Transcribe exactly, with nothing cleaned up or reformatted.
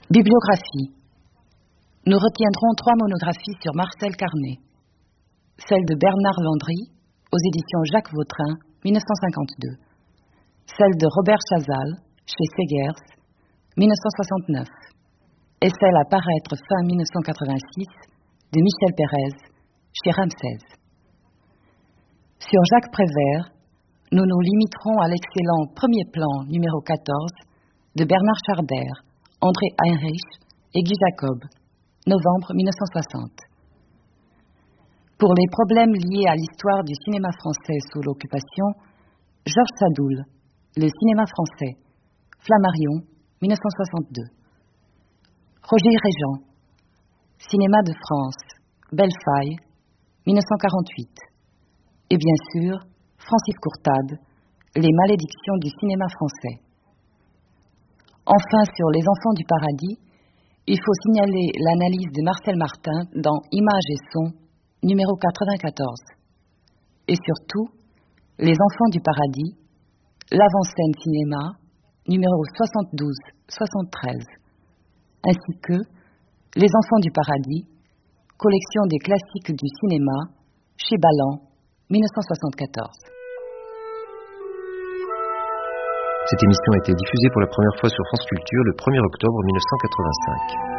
Bibliographie. Nous retiendrons trois monographies sur Marcel Carné. Celle de Bernard Landry, aux éditions Jacques Vautrin, mille neuf cent cinquante-deux. Celle de Robert Chazal, chez Segers, mille neuf cent soixante-neuf. Et celle à paraître fin mille neuf cent quatre-vingt-six de Michel Pérez, chez Ramsès. Sur Jacques Prévert, nous nous limiterons à l'excellent Premier plan numéro quatorze de Bernard Charder, André Heinrich et Guy Jacob, novembre mille neuf cent soixante. Pour les problèmes liés à l'histoire du cinéma français sous l'occupation, Georges Sadoul, Le cinéma français, Flammarion, mille neuf cent soixante-deux. Roger Régent, Cinéma de France, Bellefaye, mille neuf cent quarante-huit. Et bien sûr, Francis Courtade, Les malédictions du cinéma français. Enfin, sur Les enfants du paradis, il faut signaler l'analyse de Marcel Martin dans Images et sons, numéro quatre-vingt-quatorze. Et surtout, Les enfants du paradis, l'avant-scène cinéma, numéro soixante-douze soixante-treize, ainsi que Les enfants du paradis, collection des classiques du cinéma, chez Balland, mille neuf cent soixante-quatorze. Cette émission a été diffusée pour la première fois sur France Culture le premier octobre mille neuf cent quatre-vingt-cinq.